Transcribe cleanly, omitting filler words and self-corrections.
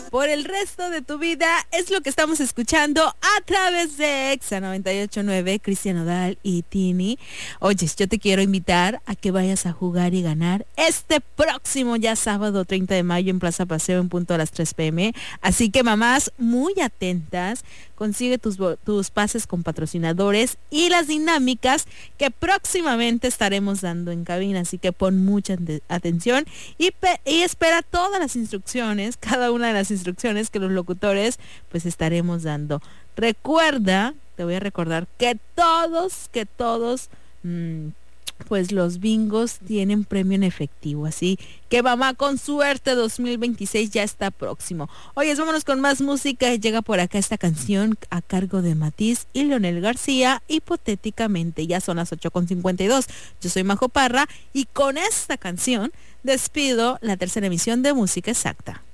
por el resto de tu vida. Es lo que estamos escuchando a través de Exa 98.9, Cristian Nodal y Tini. Oye, yo te quiero invitar a que vayas a jugar y ganar este próximo ya sábado 30 de mayo en Plaza Paseo en punto a las 3 p.m. Así que mamás, muy atentas, consigue tus pases con patrocinadores y las dinámicas que próximamente estaremos dando en cabina. Así que pon mucha atención y espera todas las instrucciones, cada una de las instrucciones que los locutores pues estaremos dando. Recuerda, te voy a recordar que todos, pues los bingos tienen premio en efectivo, así que mamá, con suerte 2026 ya está próximo. Oye, vámonos con más música. Llega por acá esta canción a cargo de Matiz y Leonel García, Hipotéticamente. Ya son las 8:52. Yo soy Majo Parra y con esta canción despido la tercera emisión de Música Exacta.